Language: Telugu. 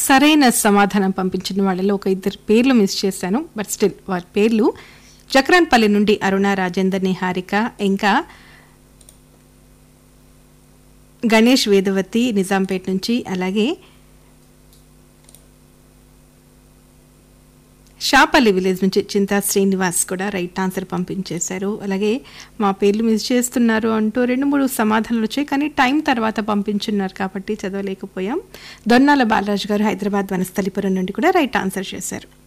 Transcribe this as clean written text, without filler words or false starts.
సరైన సమాధానం పంపించిన వాళ్ళలో ఒక ఇద్దరు పేర్లు మిస్ చేశాను. బట్ స్టిల్ వారి పేర్లు జక్రాన్పల్లి నుండి అరుణ, రాజేందర్, నిహారిక, ఇంకా గణేష్, వేదవతి నిజాంపేట నుంచి, అలాగే షాపల్లి విలేజ్ నుంచి చింతా శ్రీనివాస్ కూడా రైట్ ఆన్సర్ పంపించేశారు. అలాగే మా పేర్లు మిస్ చేస్తున్నారు అంటూ 2-3 సమాధానాలు వచ్చాయి, కానీ టైం తర్వాత పంపించున్నారు కాబట్టి చదవలేకపోయాం. దొన్నాల బాలరాజు గారు హైదరాబాద్ వనస్థలిపురం నుండి కూడా రైట్ ఆన్సర్ చేశారు.